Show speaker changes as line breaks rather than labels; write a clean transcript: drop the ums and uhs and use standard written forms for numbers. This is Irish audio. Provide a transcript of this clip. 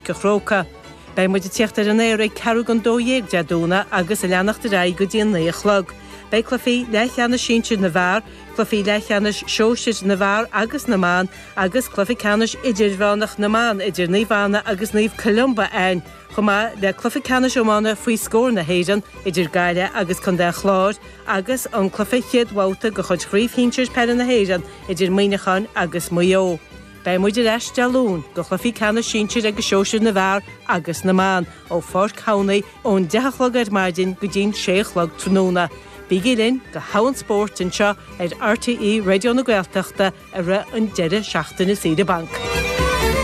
go chróca. Bei muid tíochttar an éir ag carú an dóhéag deadúna agus a leannach de raig go dtíon naochlog. Bei clufií leithcheanna síintir na bhar, clufií leithcheanna seoisiir na bhar agus na mán, agus clufií canis idirhánach na mán, idir níomhánna agus níomh Columba ein. Chumá le clufií canis ómána faoi scór na héidir idir gaiile agus chun de chláir, agus an clufií chiad bhálta go chud chríomhhíntir pe na héidir idir muoinechan agus muo. Bei muidir eis dealún go chlufií canis síintir agus seoisiir na bhar agus na mán ó Fort County ón 10 ar maidin go dtíon 6 tróna. Bígilinn go hawan sport anseo ar RTE Radio na Gaeltachta ar an 10 seachtainna Bank.